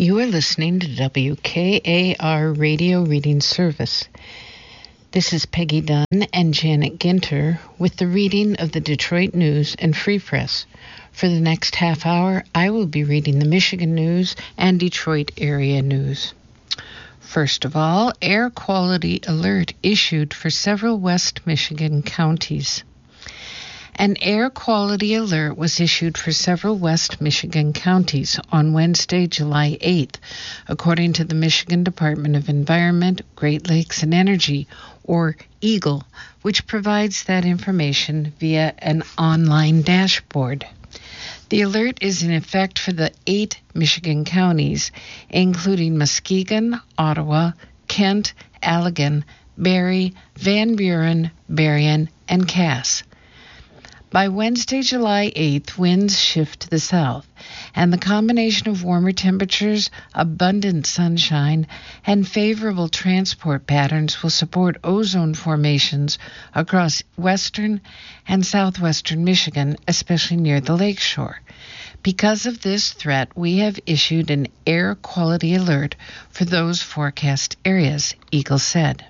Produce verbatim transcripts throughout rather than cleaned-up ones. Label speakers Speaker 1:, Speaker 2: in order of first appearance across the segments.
Speaker 1: You are listening to W K A R Radio Reading Service. This is Peggy Dunn and Janet Ginter with the reading of the Detroit News and Free Press. For the next half hour, I will be reading the Michigan News and Detroit area news. First of all, air quality alert issued for several West Michigan counties. An air quality alert was issued for several West Michigan counties on Wednesday, July eighth, according to the Michigan Department of Environment, Great Lakes and Energy, or EGLE, which provides that information via an online dashboard. The alert is in effect for the eight Michigan counties, including Muskegon, Ottawa, Kent, Allegan, Barry, Van Buren, Berrien, and Cass. By Wednesday, July eighth, winds shift to the south, and the combination of warmer temperatures, abundant sunshine, and favorable transport patterns will support ozone formations across western and southwestern Michigan, especially near the lakeshore. Because of this threat, we have issued an air quality alert for those forecast areas, EGLE said.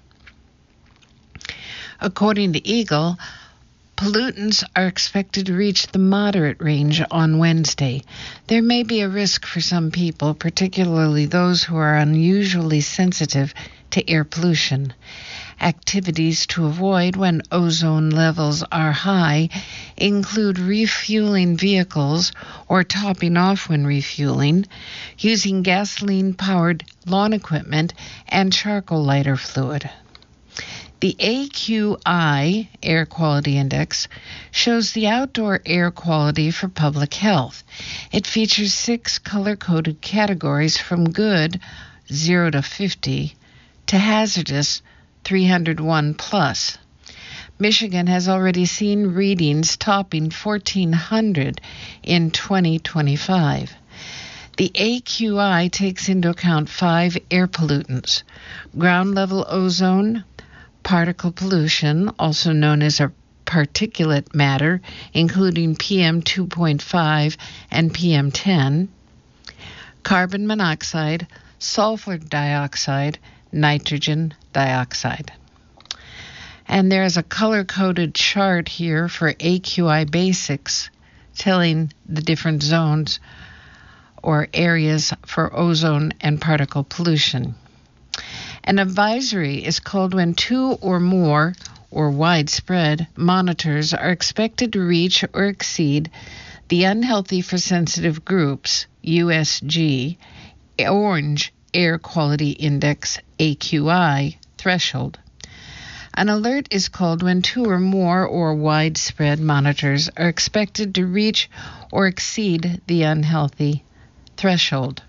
Speaker 1: According to EGLE, pollutants are expected to reach the moderate range on Wednesday. There may be a risk for some people, particularly those who are unusually sensitive to air pollution. Activities to avoid when ozone levels are high include refueling vehicles or topping off when refueling, using gasoline-powered lawn equipment, and charcoal lighter fluid. The A Q I, Air Quality Index, shows the outdoor air quality for public health. It features six color-coded categories from good, zero to fifty, to hazardous, three hundred one plus. Michigan has already seen readings topping fourteen hundred in twenty twenty-five. The A Q I takes into account five air pollutants: ground-level ozone, particle pollution, also known as a particulate matter, including P M two point five and P M ten, carbon monoxide, sulfur dioxide, nitrogen dioxide. And there's a color-coded chart here for A Q I basics, telling the different zones or areas for ozone and particle pollution. An advisory is called when two or more, or widespread, monitors are expected to reach or exceed the unhealthy for sensitive groups, U S G, Orange Air Quality Index, A Q I, threshold. An alert is called when two or more or widespread monitors are expected to reach or exceed the unhealthy threshold.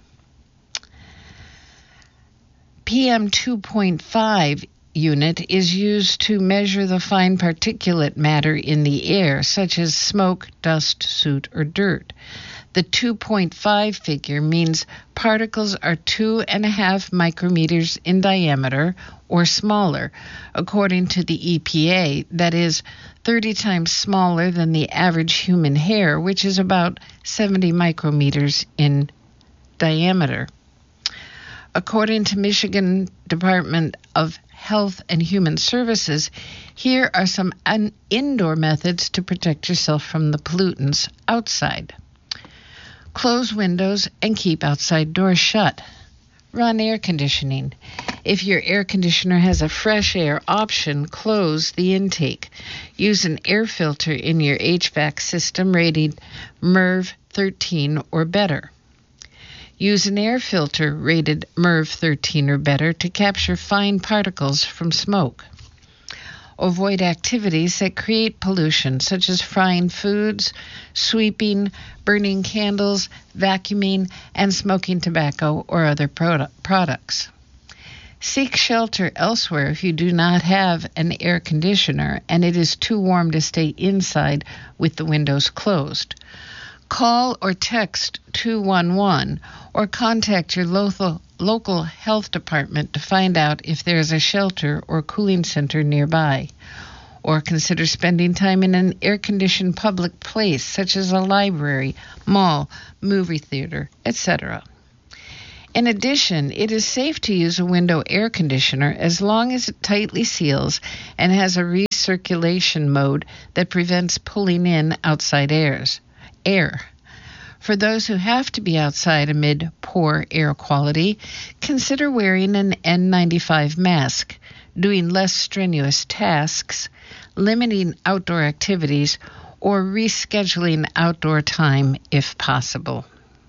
Speaker 1: P M two point five unit is used to measure the fine particulate matter in the air, such as smoke, dust, soot, or dirt. The two point five figure means particles are two and a half micrometers in diameter or smaller, according to the E P A, that is thirty times smaller than the average human hair, which is about seventy micrometers in diameter. According to Michigan Department of Health and Human Services, here are some un- indoor methods to protect yourself from the pollutants outside. Close windows and keep outside doors shut. Run air conditioning. If your air conditioner has a fresh air option, close the intake. Use an air filter in your H V A C system rated M E R V thirteen or better. Use an air filter rated M E R V thirteen or better to capture fine particles from smoke. Avoid activities that create pollution, such as frying foods, sweeping, burning candles, vacuuming, and smoking tobacco or other product products. Seek shelter elsewhere if you do not have an air conditioner and it is too warm to stay inside with the windows closed. Call or text two one one or contact your local, local health department to find out if there is a shelter or cooling center nearby. Or consider spending time in an air-conditioned public place such as a library, mall, movie theater, et cetera. In addition, it is safe to use a window air conditioner as long as it tightly seals and has a recirculation mode that prevents pulling in outside airs, air. For those who have to be outside amid poor air quality, consider wearing an N ninety-five mask, doing less strenuous tasks, limiting outdoor activities, or rescheduling outdoor time if possible.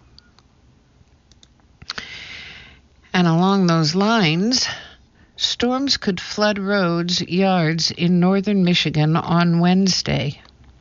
Speaker 1: And along those lines, storms could flood roads, yards in northern Michigan on Wednesday.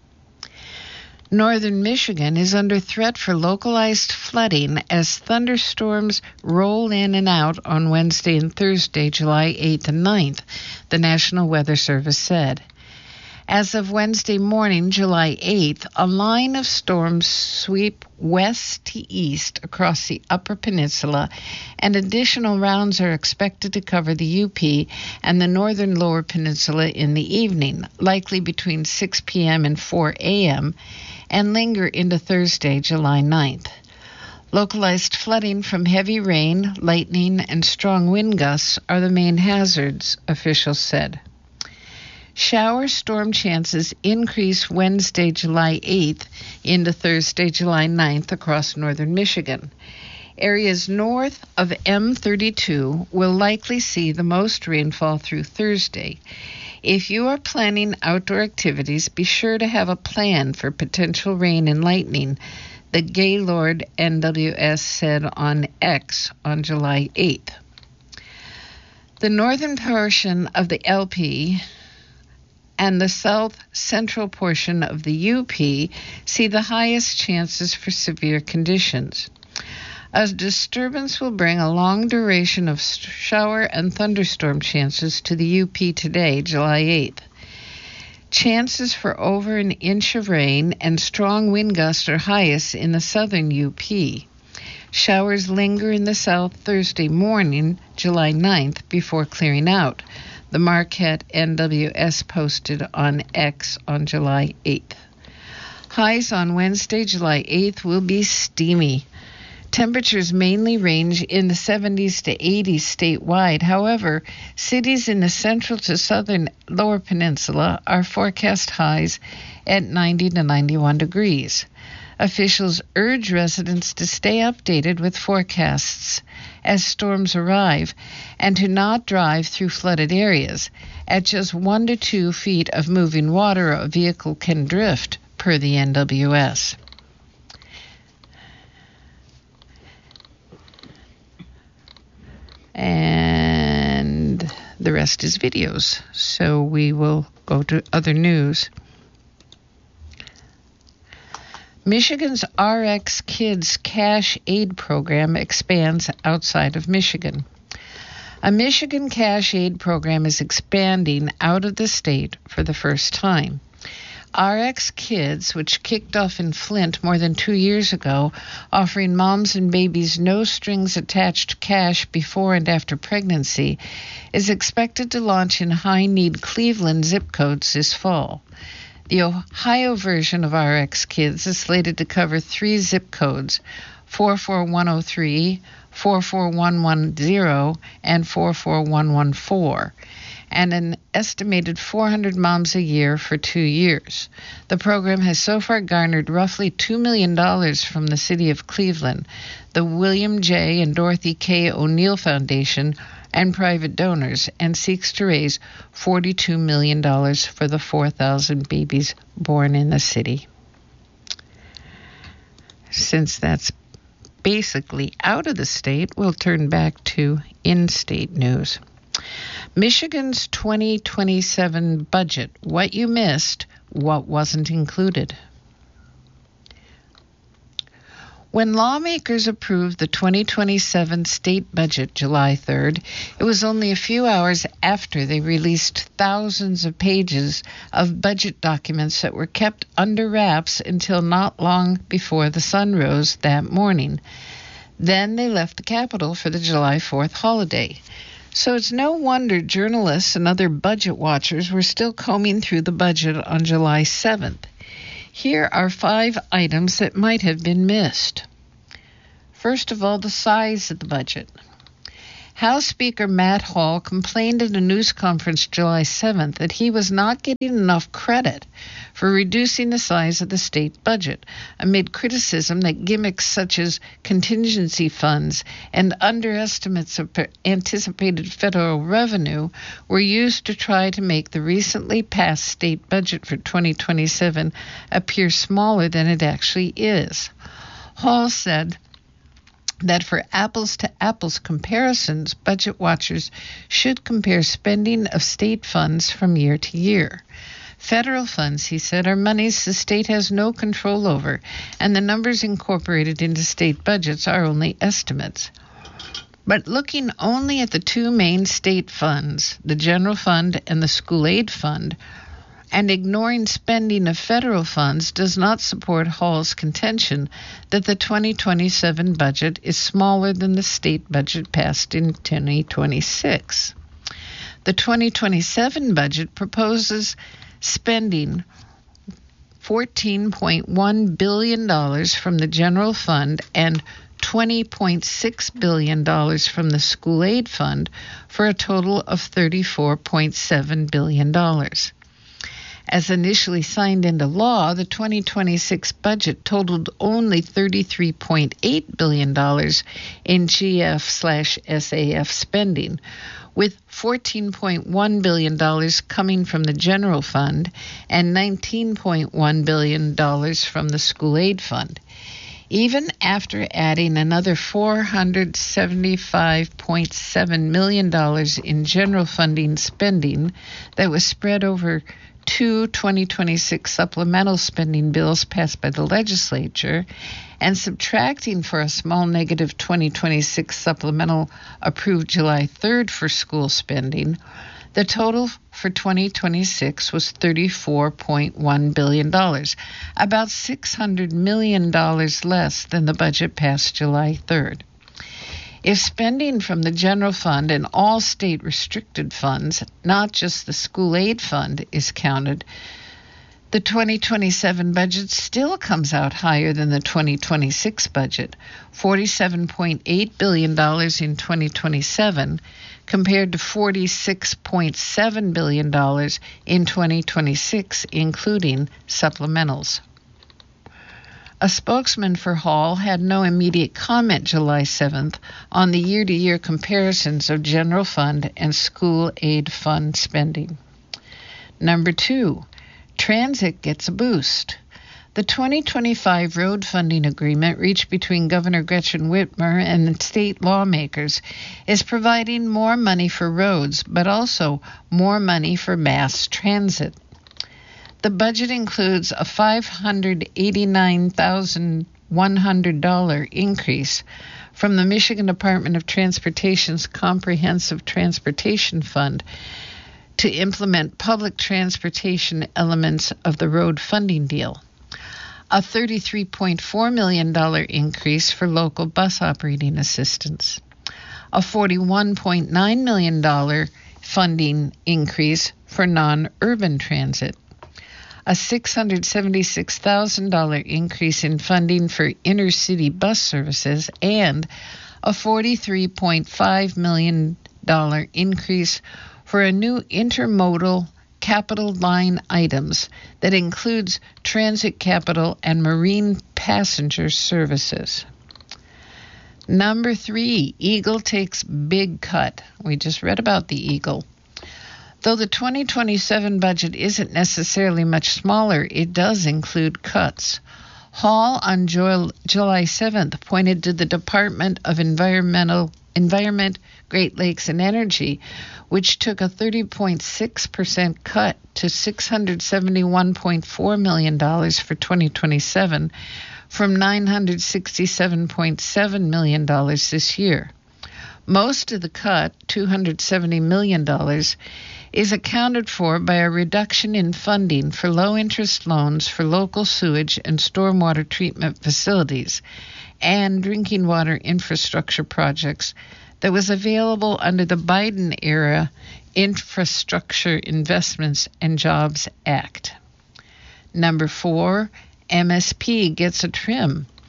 Speaker 1: Northern Michigan is under threat for localized flooding as thunderstorms roll in and out on Wednesday and Thursday, July eighth and ninth, the National Weather Service said. As of Wednesday morning, July eighth, a line of storms sweep west to east across the Upper Peninsula, and additional rounds are expected to cover the U P and the northern Lower Peninsula in the evening, likely between six p.m. and four a.m., and linger into Thursday, July ninth. Localized flooding from heavy rain, lightning, and strong wind gusts are the main hazards, officials said. Shower storm chances increase Wednesday, July eighth into Thursday, July ninth across northern Michigan. Areas north of M thirty-two will likely see the most rainfall through Thursday. If you are planning outdoor activities, be sure to have a plan for potential rain and lightning, the Gaylord N W S said on X on July eighth. The northern portion of the L P and the south central portion of the U P see the highest chances for severe conditions. A disturbance will bring a long duration of shower and thunderstorm chances to the U P today, July eighth. Chances for over an inch of rain and strong wind gusts are highest in the southern U P. Showers linger in the south Thursday morning, July ninth, before clearing out, the Marquette N W S posted on X on July eighth. Highs on Wednesday, July eighth will be steamy. Temperatures mainly range in the seventies to eighties statewide. However, cities in the central to southern lower peninsula are forecast highs at ninety to ninety-one degrees. Officials urge residents to stay updated with forecasts as storms arrive and to not drive through flooded areas. At just one to two feet of moving water, a vehicle can drift, per the N W S. And the rest is videos, so we will go to other news. Michigan's R X Kids Cash Aid Program expands outside of Michigan. A Michigan cash aid program is expanding out of the state for the first time. R X Kids, which kicked off in Flint more than two years ago, offering moms and babies no strings attached cash before and after pregnancy, is expected to launch in high-need Cleveland zip codes this fall. The Ohio version of R X Kids is slated to cover three zip codes, four four one oh three, four four one one zero, and four four one one four, and an estimated four hundred moms a year for two years. The program has so far garnered roughly two million dollars from the city of Cleveland, the William J. and Dorothy K. O'Neill Foundation, and private donors, and seeks to raise forty-two million dollars for the four thousand babies born in the city. Since that's basically out of the state, we'll turn back to in-state news. Michigan's twenty twenty-seven budget. What you missed, what wasn't included. When lawmakers approved the twenty twenty-seven state budget July third, it was only a few hours after they released thousands of pages of budget documents that were kept under wraps until not long before the sun rose that morning. Then they left the Capitol for the July fourth holiday. So it's no wonder journalists and other budget watchers were still combing through the budget on July seventh. Here are five items that might have been missed. First of all, the size of the budget. House Speaker Matt Hall complained at a news conference July seventh that he was not getting enough credit for reducing the size of the state budget, amid criticism that gimmicks such as contingency funds and underestimates of anticipated federal revenue were used to try to make the recently passed state budget for twenty twenty-seven appear smaller than it actually is. Hall said that for apples-to-apples comparisons, budget watchers should compare spending of state funds from year to year. Federal funds, he said, are monies the state has no control over, and the numbers incorporated into state budgets are only estimates. But looking only at the two main state funds, the general fund and the school aid fund, and ignoring spending of federal funds does not support Hall's contention that the twenty twenty-seven budget is smaller than the state budget passed in twenty twenty-six. The twenty twenty-seven budget proposes spending fourteen point one billion dollars from the general fund and twenty point six billion dollars from the school aid fund for a total of thirty-four point seven billion dollars. As initially signed into law, the twenty twenty-six budget totaled only thirty-three point eight billion dollars in G F slash S A F spending, with fourteen point one billion dollars coming from the general fund and nineteen point one billion dollars from the school aid fund. Even after adding another four hundred seventy-five point seven million dollars in general funding spending that was spread over two twenty twenty-six supplemental spending bills passed by the legislature, and subtracting for a small negative twenty twenty-six supplemental approved July third for school spending, the total for twenty twenty-six was thirty-four point one billion dollars, about six hundred million dollars less than the budget passed July third. If spending from the general fund and all state restricted funds, not just the school aid fund, is counted, the twenty twenty-seven budget still comes out higher than the twenty twenty-six budget, forty-seven point eight billion dollars in twenty twenty-seven, compared to forty-six point seven billion dollars in twenty twenty-six, including supplementals. A spokesman for Hall had no immediate comment July seventh on the year-to-year comparisons of general fund and school aid fund spending. Number two, transit gets a boost. The twenty twenty-five road funding agreement reached between Governor Gretchen Whitmer and the state lawmakers is providing more money for roads, but also more money for mass transit. The budget includes a five hundred eighty-nine thousand one hundred dollars increase from the Michigan Department of Transportation's Comprehensive Transportation Fund to implement public transportation elements of the road funding deal, a thirty-three point four million dollars increase for local bus operating assistance, a forty-one point nine million dollars funding increase for non-urban transit, a six hundred seventy-six thousand dollars increase in funding for inter-city bus services, and a forty-three point five million dollars increase for a new intermodal capital line items that includes transit capital and marine passenger services. Number three, Eagle takes big cut. We just read about the Eagle. Though the twenty twenty-seven budget isn't necessarily much smaller, it does include cuts. Hall on July seventh pointed to the Department of Environmental Environment, Great Lakes and Energy, which took a thirty point six percent cut to six hundred seventy-one point four million dollars for twenty twenty-seven from nine hundred sixty-seven point seven million dollars this year. Most of the cut, two hundred seventy million dollars, is accounted for by a reduction in funding for low-interest loans for local sewage and stormwater treatment facilities and drinking water infrastructure projects that was available under the Biden-era Infrastructure Investments and Jobs Act. Number four, M S P gets a trim.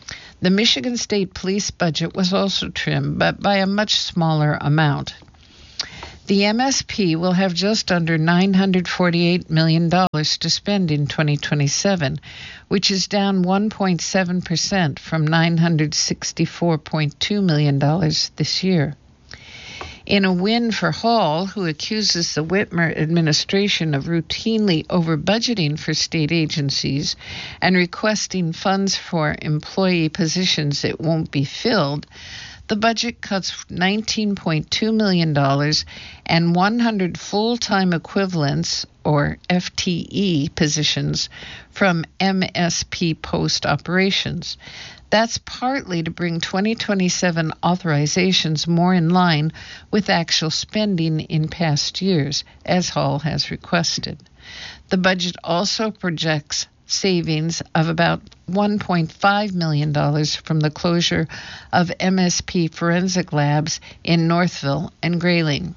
Speaker 1: The Michigan State Police budget was also trimmed, but by a much smaller amount. The M S P will have just under nine hundred forty-eight million dollars to spend in twenty twenty-seven, which is down one point seven percent from nine hundred sixty-four point two million dollars this year. In a win for Hall, who accuses the Whitmer administration of routinely over-budgeting for state agencies and requesting funds for employee positions that won't be filled, the budget cuts nineteen point two million dollars and one hundred full-time equivalents, or F T E, positions from M S P post operations. That's partly to bring twenty twenty-seven authorizations more in line with actual spending in past years, as Hall has requested. The budget also projects savings of about one point five million dollars from the closure of M S P forensic labs in Northville and Grayling.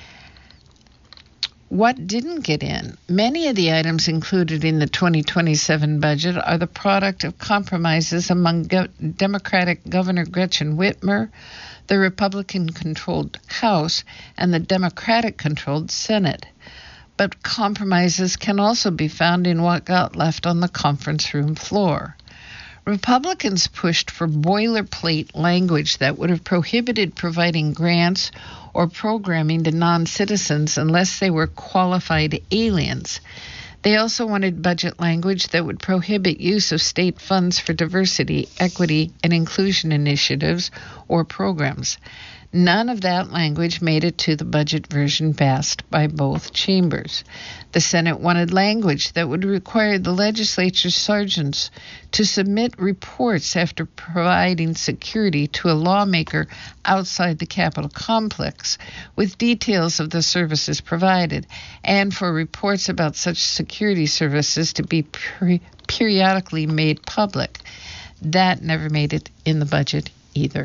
Speaker 1: What didn't get in? Many of the items included in the twenty twenty-seven budget are the product of compromises among Go- Democratic Governor Gretchen Whitmer, the Republican-controlled House, and the Democratic-controlled Senate. But compromises can also be found in what got left on the conference room floor. Republicans pushed for boilerplate language that would have prohibited providing grants or programming to non-citizens unless they were qualified aliens. They also wanted budget language that would prohibit use of state funds for diversity, equity, and inclusion initiatives or programs. None of that language made it to the budget version passed by both chambers. The Senate wanted language that would require the legislature's sergeants to submit reports after providing security to a lawmaker outside the Capitol complex, with details of the services provided, and for reports about such security services to be pre- periodically made public. That never made it in the budget either.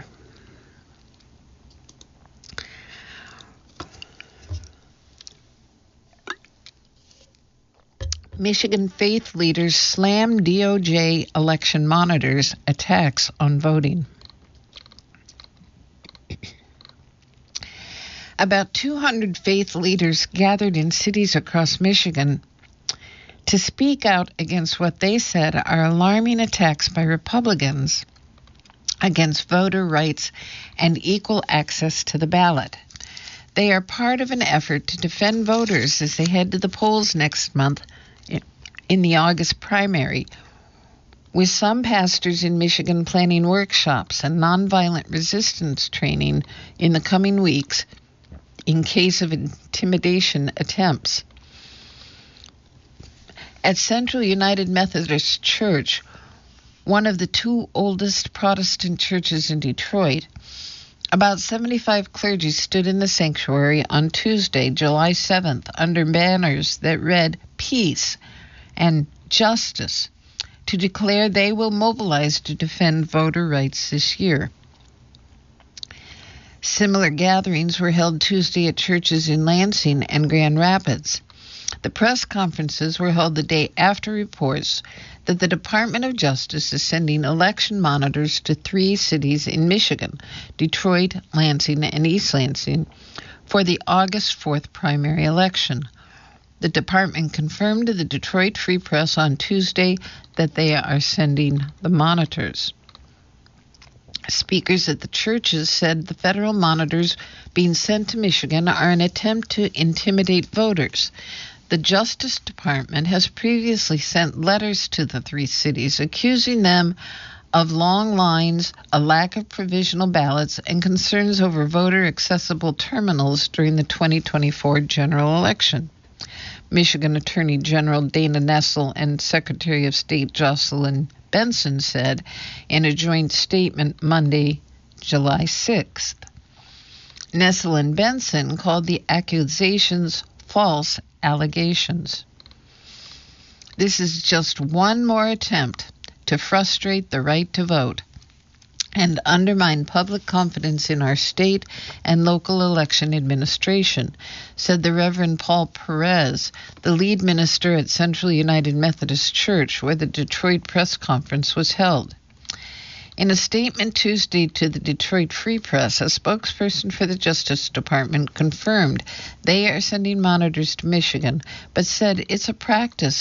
Speaker 1: Michigan faith leaders slam D O J election monitors' attacks on voting. About two hundred faith leaders gathered in cities across Michigan to speak out against what they said are alarming attacks by Republicans against voter rights and equal access to the ballot. They are part of an effort to defend voters as they head to the polls next month in the August primary, with some pastors in Michigan planning workshops and nonviolent resistance training in the coming weeks in case of intimidation attempts. At Central United Methodist Church, one of the two oldest Protestant churches in Detroit, about seventy-five clergy stood in the sanctuary on Tuesday, July seventh, under banners that read "Peace" and "Justice," to declare they will mobilize to defend voter rights this year. Similar gatherings were held Tuesday at churches in Lansing and Grand Rapids. The press conferences were held the day after reports that the Department of Justice is sending election monitors to three cities in Michigan, Detroit, Lansing, and East Lansing, for the August fourth primary election. The department confirmed to the Detroit Free Press on Tuesday that they are sending the monitors. Speakers at the churches said the federal monitors being sent to Michigan are an attempt to intimidate voters. The Justice Department has previously sent letters to the three cities accusing them of long lines, a lack of provisional ballots, and concerns over voter-accessible terminals during the twenty twenty-four general election. Michigan Attorney General Dana Nessel and Secretary of State Jocelyn Benson said in a joint statement Monday, July sixth. Nessel and Benson called the accusations false allegations. This is just one more attempt to frustrate the right to vote and undermine public confidence in our state and local election administration, said the Reverend Paul Perez, the lead minister at Central United Methodist Church, where the Detroit press conference was held. In a statement Tuesday to the Detroit Free Press, a spokesperson for the Justice Department confirmed they are sending monitors to Michigan, but said it's a practice